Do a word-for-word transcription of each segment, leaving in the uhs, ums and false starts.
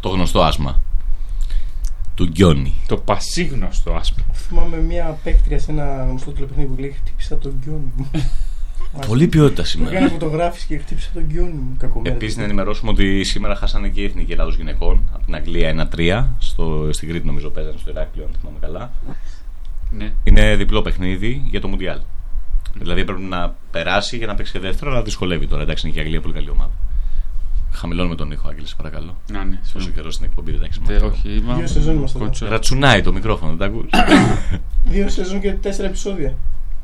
Το γνωστό άσμα. Του Γκιόνι. Το πασίγνωστο άσμα. Θυμάμαι μια παίκτρια σε ένα γνωστό τηλεπαιχνίδι που λέει χτύπησα τον Γκιόνι μου. Πολύ ποιότητα σήμερα. Έκανε φωτογράφηση και χτύπησα τον Γκιόνι μου. Κακομέρα. Επίσης, να ενημερώσουμε ότι σήμερα χάσανε και η Εθνική Ελλάδος Γυναικών από την Αγγλία ένα τρία. Στο, στην Κρήτη, νομίζω, παίζανε στο Ηράκλειο, αν θυμάμαι καλά. Ναι. Είναι διπλό παιχνίδι για το Μουντιάλ. Δηλαδή πρέπει να περάσει για να παίξει και δεύτερο, αλλά δυσκολεύει τώρα. Εντάξει, είναι και η Αγγλία πολύ καλή ομάδα. Χαμηλώνουμε τον ήχο, Άγγελε, παρακαλώ. Να, ναι. Όσο καιρό στην εκπομπή δεν έχει σημασία. Όχι, είμαι. Δύο σεζόν είμαστε εδώ. Ρατσουνάει το μικρόφωνο, δεν τα ακούς. Δύο σεζόν και τέσσερα επεισόδια.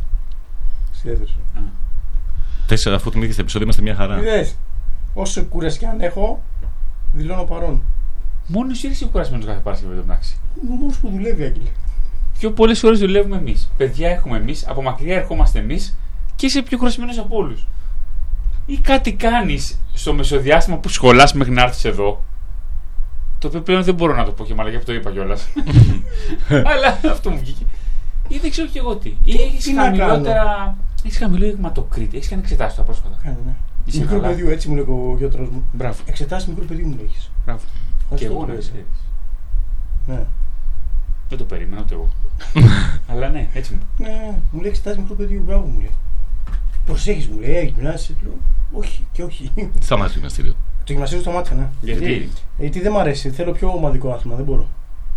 Στη δεύτερη. Τέσσερα, αφού θυμήθηκες τα επεισόδια, είμαστε μια χαρά. Είδες, όσο κούραση κι αν έχω, δηλώνω παρόν. Μόνο εσύ είσαι κουρασμένος κάθε Παρασκευή εδώ μεταξύ. Είναι ο μόνος που δουλεύει, Άγγελε. Πιο πολλές ώρες δουλεύουμε εμείς. Παιδιά έχουμε εμείς, από μακριά ερχόμαστε εμείς και είσαι πιο κουρασμένος από όλους. Ή κάτι κάνεις στο μεσοδιάστημα που σχολάς μέχρι να έρθεις εδώ. Το οποίο πλέον δεν μπορώ να το πω και μαλακιά που το είπα κιόλας. Αλλά αυτό μου βγήκε. Ή δεν ξέρω κι εγώ τι. Ή έχεις χαμηλότερα. Έχεις χαμηλό αιματοκρίτη. Έχεις κάνει εξετάσεις τώρα πρόσφατα. Κάνω, ναι. Μικρό παιδιού, έτσι μου λέει ο γιατρός μου. Μπράβο. Εξετάσεις μικρό παιδιού μου λέγεις. Μπράβο. Και εγώ να ξέρεις. Ναι. Δεν το περίμενα ούτε εγώ. Αλλά ναι, έτσι μου. Ναι, μου λέει εξετάσεις μικρό παιδιού, μπράβο μου λέει. Προσέχεις μου λέει, γυμνάσιο. Όχι και όχι. Σταμάτησε το γυμναστήριο. Το γυμναστήριο σταμάτησα, ναι. Γιατί? Γιατί δεν μ' αρέσει, θέλω πιο ομαδικό άθλημα, δεν μπορώ.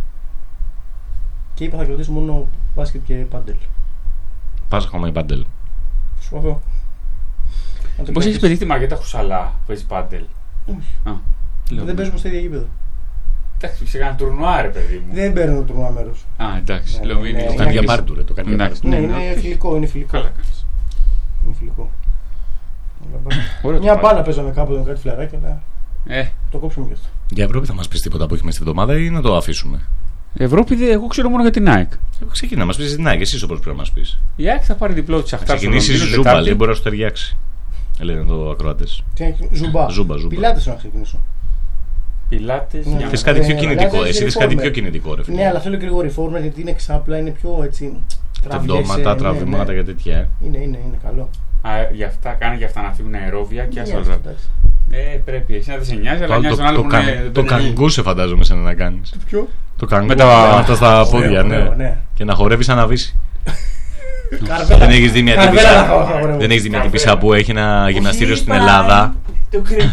Και είπα θα κρατήσω μόνο μπάσκετ και πάντελ. Πας ακόμα η πάντελ. Προσπαθώ. Πώς έχεις παιδί τη Μαριέτα Χουσαλά που παίζει πάντελ? Όχι. Δεν παίζουμε στα ίδια γήπεδα. Εντάξει, σε κανένα τουρνουά ρε παιδί μου. Δεν παίρνω το τουρνουά μέρος. Α, εντάξει. Ναι, Λέω, ναι, είναι, ναι, Το κάνει για μπάρτου, ρε. Το κάνει για Εντάξει, μπάρτου. Ναι, είναι φιλικό, είναι φιλικό. Καλά κάνεις. Είναι φιλικό. Ωραίο το Μια πάρει. μπάλα παίζαμε κάποτε με κάτι φιλαράκι, αλλά Ε, το κόψαμε και αυτό. Για Ευρώπη θα μας πεις τίποτα που έχει μέσα στη εβδομάδα ή να το αφήσουμε? Ευρώπη, δε- εγώ ξέρω μόνο για την ΑΕΚ. Ξεκινά να μας πεις την ΑΕΚ, εσύ όπως πρέπει να μας πεις. Η ΑΕΚ θα πάρει διπλό της Θα Αχτάρ. ξεκινήσει ζούμπα, δεν μπορεί να σου ταιριάξει. Λένε εδώ ακροατές. Τι να- Ζουμπά. Ζούμπα, ζούμπα. Πιλάτες να ξεκινήσω. Πιλάτες. Ναι. για Θες να- κάτι πιο Ε, κινητικό, αλλάζει εσύ θες reformer. κάτι πιο κινητικό, ρε φίλε. Ναι, αλλά θέλω και λίγο reformer γιατί είναι εξάπλα, είναι πιο έτσι. Τεντώματα, ναι, τραβημάτα ναι. και τέτοια. ε. Είναι, είναι, είναι καλό. Α, για αυτά, κάνει για αυτά να φύγουν αερόβια και Ναι, ας όλα. εντάξει. Ε, πρέπει. Εσύ να δεν σε νοιάζει, αλλά Το- νοιάζει το- τον άλλο το που κα- είναι. Το δεν είναι- καγκού σε φαντάζομαι σε να κάνεις. Ποιο? Το καγκού Με τα- με αυτά στα πόδια, Ωραίο, ωραίο, ναι. ναι. Και να χορεύεις σαν να βύσει. Καρβέλα. Δεν έχεις δει μια Καρβέλα τύπισσα- να χω- χορεύω. Δεν έχεις δει μια Καρβέλα. τύπισσα που έχει ένα γυμναστήριο στην πάει. Ελλάδα. Το κρύο.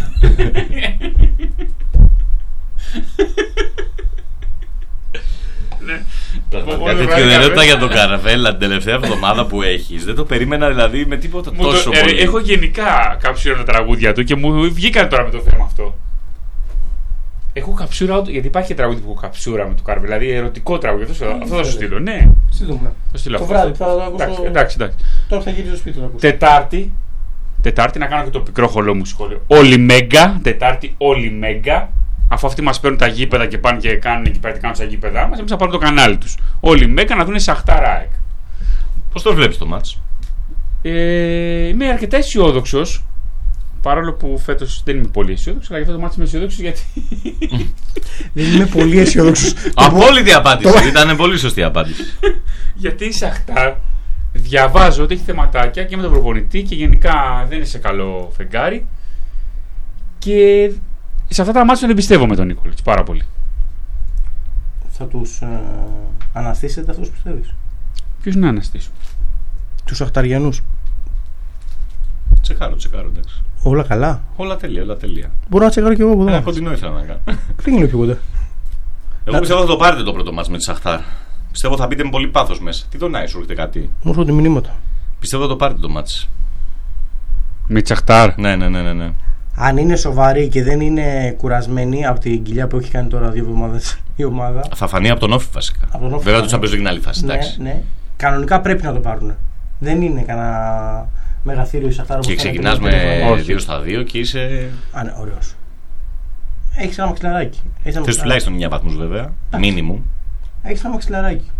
Πραγματικά τέτοιο ερώτημα για τον Καρβέλα την τελευταία εβδομάδα που έχεις. Δεν το περίμενα δηλαδή με τίποτα Μου το- τόσο ε, πολύ. Έχω γενικά καψούρα τα τραγούδια του και μου βγήκαν τώρα με το θέμα αυτό. Έχω καψούρα, γιατί υπάρχει και τραγούδι που έχω καψούρα με το Καρβέλα, δηλαδή ερωτικό τραγούδι. Αυτό, αυτό θα σου στείλω. Ναι, Στείλτε μου, ναι. θα σου στείλω Το αυτό. βράδυ, θα το ακούσω. Εντάξει, εντάξει, εντάξει. Τώρα θα γυρίσω στο σπίτι να ακούσω. Τετάρτη, Τετάρτη να κάνω και το πικρό χολό μου σχόλιο. Όλοι Μέγκα, Τετάρτη όλοι Μέγκα. Αφού αυτοί μας παίρνουν τα γήπεδα και πάνε και κάνουν εκεί πέρα τι κάνουν στα γήπεδά μας, εμείς θα πάρουμε το κανάλι τους. Όλοι Μέγκα να δουν Σαχτάρ ΑΕΚ. Πώς το βλέπεις το μάτς? Ε, είμαι αρκετά αισιόδοξος. Παρόλο που φέτος δεν είμαι πολύ αισιόδοξος, αλλά για αυτό το μάτι είμαι αισιόδοξος γιατί. Δεν είμαι πολύ αισιόδοξος. Απόλυτη απάντηση. Ήταν πολύ σωστή απάντηση. γιατί η Σαχτάρ διαβάζω ότι έχει θεματάκια και με τον προπονητή και γενικά δεν είναι σε καλό φεγγάρι. Και σε αυτά τα μάτια τον εμπιστεύομαι τον Νίκολιτς πάρα πολύ. Θα τους ε, αναστήσετε αυτούς πιστεύεις? Ποιος να αναστήσω? Τους Αχταριανούς. Τσεκάρω, τσεκάρω, εντάξει. Όλα καλά. Όλα τέλεια, όλα τέλεια. Μπορώ να τσεκάρω και εγώ από Ένα εδώ. κοντινό ήθελα να κάνω. Κλείνει πιο κοντά. Εγώ πιστεύω θα το πάρετε το πρώτο μάτς με τη Σαχτάρ. Πιστεύω θα μπείτε με πολύ πάθος μέσα. Τι τον σου έρχεται κάτι? Μου έρχονται μηνύματα. Πιστεύω θα το πάρετε το μάτς. Με τη Σαχτάρ. Ναι, ναι, ναι, ναι, ναι. Αν είναι σοβαρή και δεν είναι κουρασμένη από την κοιλιά που έχει κάνει τώρα δύο εβδομάδες η ομάδα. Θα φανεί από τον Όφη βασικά. Από τον Όφη, Βέβαια ναι. το Champions League είναι άλλη φάση. Ναι, Εντάξει. ναι. Κανονικά πρέπει να το πάρουν. Δεν είναι κανένα μεγαθύριο η Σαχτάρ. Και ξεκινάς με δύο στα δύο και είσαι. Α, ναι, ωραίος. Έχεις ένα μαξιλαράκι. Έχεις ένα Θες μαξιλαράκι. τουλάχιστον εννιά βαθμούς βέβαια. Μίνιμουμ. Έχεις ένα μαξιλαράκι.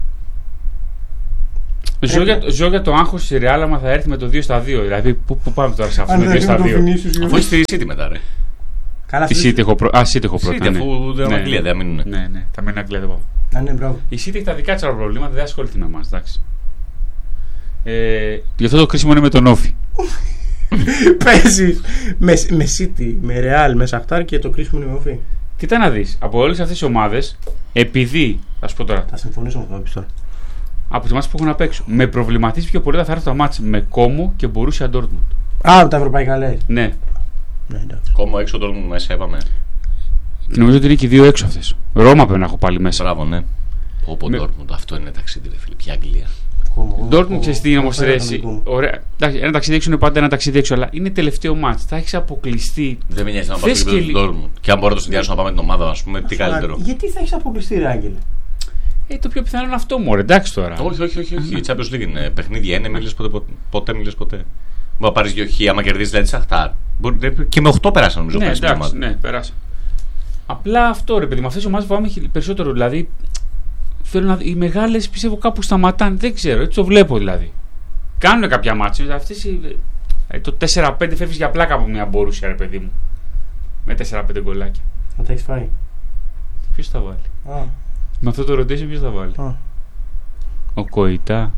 Ζω για, ζω για το άγχος στη Ρεάλ άμα θα έρθει με το δύο στα δύο. Δηλαδή, πού, πού πάμε τώρα σε αυτό Αν το δεν δύο στα έχουμε το δύο. Vinicius, Αφού είσαι στη City μετά, ρε. Καλά, Τη City έχω, πρω... Α, City έχω πρώτα. City, ναι. αφού δεν είναι Ναι, Αγγλία, δεν μείνουν. Ναι, ναι, θα μείνει Αγγλία, δεν πάω. Α, ναι, μπράβο. Η City έχει τα δικά της προβλήματα, δεν ασχοληθεί με εμάς, εντάξει. Ε, γι' αυτό το κρίσιμο είναι με τον Όφη. Παίζεις με, με City, με Real, με Σαχτάρ και το κρίσιμο είναι με Όφη. Κοίτα να δεις, από όλες αυτές τις ομάδες, επειδή, θα σου πω τώρα, Θα συμφωνήσω με το να τώρα. από τις ομάδες που έχουν απ' έξω, με προβληματίζει πιο πολύ θα έρθει το μάτς με Κόμο και Μπορούσια Ντόρτμουντ. Α, τα ευρωπαϊκά λέει. Ναι. Ναι, εντάξει. Κόμμα έξω τώρα μου μέσα είπαμε. Και νομίζω ότι είναι και οι δύο έξω αυτές. Ρώμα πρέπει να έχω πάλι μέσα. Μπράβο, ναι. Πω Με- Ντόρτμουντ, αυτό είναι ταξίδι, ρε φίλε. Ποια Αγγλία. Ντόρτμουντ ξέρει τι είναι όμως Φέρε ρε τον εσύ. δικό μου. Ωραία. Εντάξει, ένα ταξίδι έξω είναι πάντα ένα ταξίδι έξω, αλλά είναι τελευταίο μάτς. Θα έχεις αποκλειστεί. Δεν με νοιάζει να πάω Θες στο και γήπεδο του λι- Ντόρτμουντ. Και αν μπορώ να το συνδυάσω να πάμε με την ομάδα, α πούμε, τι καλύτερο. Γιατί θα έχει αποκλειστεί, ρε Άγγελε. Ε, το πιο πιθανό είναι αυτό μου, εντάξει τώρα. Όχι, όχι, όχι. όχι. Η Champions League είναι. Παιχνίδια είναι, μίλες ποτέ, ποτέ, ποτέ μίλες ποτέ. Μπορεί να πάρει δύο χ, άμα κερδίσει δηλαδή Σαχτάρ. Μπορεί- Και με οκτώ περάσαν νομίζω. Ναι, πέρσι την εντάξει, ομάδα. ναι, περάσα. Απλά αυτό ρε παιδί, με αυτές τις ομάδες φοβάμαι χι- περισσότερο. Δηλαδή, θέλω να, οι μεγάλες πιστεύω κάπου σταματάνε, δεν ξέρω, έτσι το βλέπω δηλαδή. Κάνουν κάποια μάτια. Αυτές οι, ε, το τέσσερα πέντε φεύγεις για πλάκα από μια Μπορούσια, ρε παιδί μου. Με τέσσερα πέντε γκολάκια. Να τα έχει φάει. Ποιος θα βάλει. Α, Με αυτό το rotation ποιος θα βάλει. α. Ο Κοϊτά.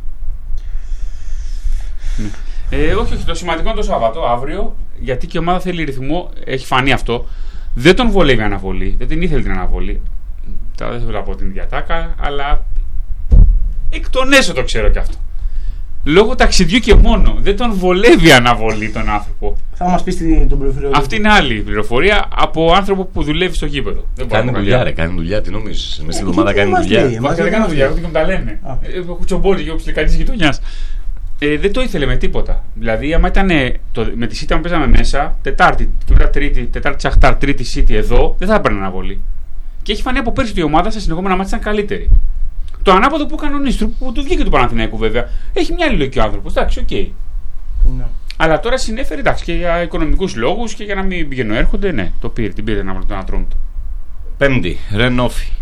Ναι. Ε, όχι, όχι, το σημαντικό είναι το Σάββατο, αύριο, γιατί και η ομάδα θέλει ρυθμό, έχει φανεί αυτό. Δεν τον βολεύει η αναβολή, δεν την ήθελε την αναβολή. Τώρα δεν θέλω να πω την ίδια τάκα, αλλά εκ των έσω το ξέρω κι αυτό. Λόγω ταξιδιού και μόνο. Δεν τον βολεύει η αναβολή τον άνθρωπο. Θα μα πει την- τον πληροφοριό. Αυτή είναι άλλη πληροφορία από άνθρωπο που δουλεύει στο γήπεδο. Δεν μπορώ Κάνει να πω δουλειά, κάτι ρε. Κάνει δουλειά. Τι νομίζεις. Μες στην Ε, εβδομάδα τι κάνει μας δουλειά. λέει, Μα μας δεν λέει, κάνω μας δουλειά, λέει. ούτε και μου τα λένε. Α. Έχω τσομπόλι και όποιος τη γειτονιά. Ε, δεν το ήθελε με τίποτα. Δηλαδή, άμα ήταν το, με τη City, άμα παίζαμε μέσα, Τετάρτη και μετά Τρίτη, Τετάρτη Σαχτάρ, Τρίτη City εδώ, δεν θα έπαιρνε αναβολή. Και έχει φανεί από πέρσι ότι η ομάδα στα συνεχόμενα μάτια ήταν καλύτερη. Το ανάποδο που έκανε ο Νίστρου, που του βγήκε του Παναθηναϊκού βέβαια, έχει μια άλλη λογική ο άνθρωπο. Εντάξει, οκ. Okay. Ναι. Αλλά τώρα συνέφερε εντάξει, και για οικονομικού λόγου και για να μην πηγαίνουν έρχονται, ναι, το πήρε, την πήρε να βρει τον ατρόμητο. Πέμπτη, Ρεν Όφι.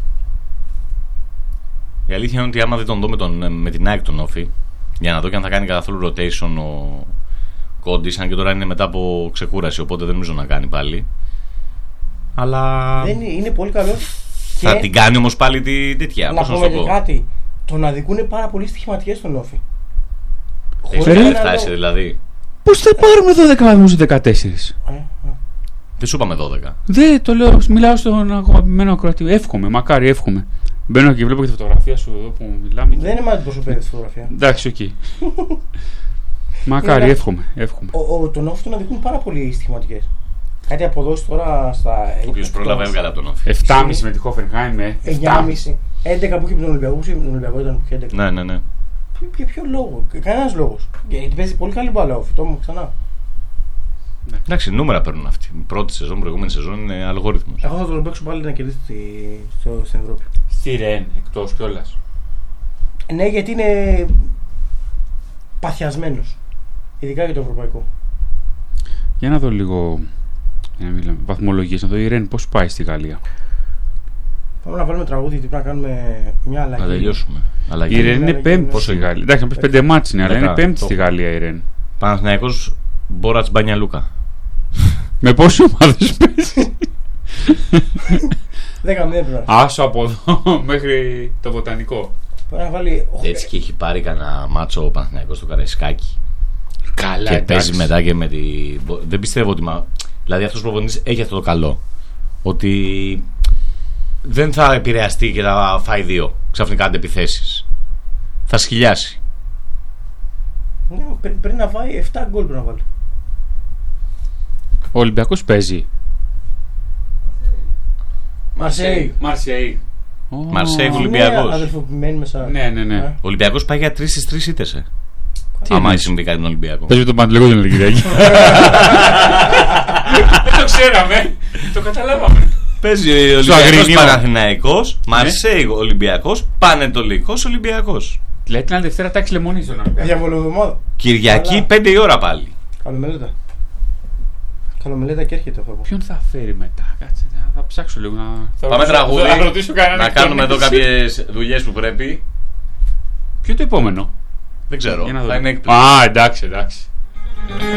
Η αλήθεια είναι ότι άμα δεν τον δω με, τον, με την ΑΕΚ τον Όφι, για να δω και αν θα κάνει καθόλου rotation ο Κόντις, αν και τώρα είναι μετά από ξεκούραση, οπότε δεν νομίζω να κάνει πάλι. Αλλά Δεν είναι, είναι πολύ καλό. θα Και την κάνει όμως πάλι τη τέτοια. να Πώς να σου πούμε το και πω. κάτι. Τον αδικούνε πάρα πολύ στοιχηματικές στον Όφη. Έχει Φέρε- δεν φτάσει δηλαδή. Πώ θα πάρουμε δώδεκα βαθμού δεκατέσσερα. Ε, ε. Δεν σου είπαμε δώδεκα. Δεν το λέω, μιλάω στον αγαπημένο ακροατή. Εύχομαι, μακάρι, εύχομαι. Μπαίνω και βλέπω και τη φωτογραφία σου εδώ που μιλάμε. Δεν είναι μάτι τόσο πέρα στη φωτογραφία. Εντάξει, οκ. Μακάρι, Είναι- εύχομαι. εύχομαι. Ο, ο, τον Όφη τον αδικούν πάρα πολύ στοιχηματικές. Κάτι αποδόσει τώρα στα. Όποιος πρόλαβε έβγαλε από τον Όφι. επτά κόμμα πέντε με τη Χόφενχάιμ, ε. εννιά κόμμα πέντε. έντεκα που είχε με τον Ολυμπιακό. Που είχε με τον Ολυμπιακό ήταν που είχε έντεκα. Ναι, ναι, ναι. Για ποιο λόγο. Κανένα λόγο. Γιατί παίζει πολύ καλή μπάλα ο Όφη. Το μου ξανά. Εντάξει, νούμερα παίρνουν αυτοί. Η πρώτη σεζόν, η προηγούμενη σεζόν είναι αλγόριθμος. Εγώ θα τον παίξω πάλι να κερδίσει στη- στο- στην Ευρώπη. Στη Ρεν, εκτό κιόλα. Ναι, γιατί είναι παθιασμένο. Ειδικά για το ευρωπαϊκό. Για να δω λίγο. Για να μιλάμε. Βαθμολογίες, να δω η Ρεν πώ πάει στη Γαλλία. Πάμε να βάλουμε τραγούδι γιατί πρέπει να κάνουμε μια αλλαγή. Να τελειώσουμε. Αλλά Η Ρεν είναι είναι πέμπτη πόσο στη είναι? Γαλλία. Εντάξει, να πει πέντε μάτς είναι, αλλά Δέκα, είναι πέμπτη το στη έχω. Γαλλία η Ρεν. Παναθηναϊκός Μπόρατς Μπανιαλούκα. Με πόσε ομάδε παίζει. δέκα μηδέν πρέπει να Άσο από εδώ μέχρι το βοτανικό. Πρέπει να βάλει. όχι, Έτσι και έχει πάρει κανένα μάτσο ο Παναθηναϊκός στο Καραϊσκάκι. Καλά, Και εντάξει. παίζει μετά και με τη. Δεν πιστεύω ότι. Μα... Δηλαδή αυτός ο προπονητής έχει αυτό το καλό. Ότι δεν θα επηρεαστεί και θα φάει δύο ξαφνικά αντεπιθέσεις. Θα σκυλιάσει. ναι, πρέ- πρέπει να βάλει επτά γκολ πρέπει να βάλει. Ο Ολυμπιακός παίζει. Μαρσέη. Μαρσέη. Μαρσέη, Ω, Ολυμπιακός. Ναι, αδερφοποιημένη μέσα. Ναι, ναι, ναι. Ε, Ο Ολυμπιακός πάει για τρεις στις τρεις ήττες. Ε. Τι Άμα εννοείς? συμβεί κάτι με τον Ολυμπιακό. Παίζει με τον Παντελικό την Κυριακή. Δεν το ξέραμε. Το καταλάβαμε. Παίζει ο Στο Ολυμπιακός Αγρινιό. Παναθηναϊκός, Μαρσέη Ολυμπιακός, Πανετολικός Ολυμπιακός. Λέει την άλλη Δευτέρα τάξη λεμονή στον Ολυμπιακό. Διαβολοβδομάδα. Κυριακή Καλά. πέντε η ώρα πάλι. Καλομελέτα. Καλομελέτα και έρχεται αυτό. Ποιον θα φέρει μετά, κάτσε. θα- Θα ψάξω λίγο να. θα Πάμε ρωτήσω- τραγούδι. Θα ρωτήσω κανέναν Να εκ κάνουμε των εδώ έξι. κάποιες δουλειές που πρέπει. Ποιο το επόμενο. Δεν ξέρω. Για να Θα δω. είναι έκπληξη. Α, εντάξει, εντάξει.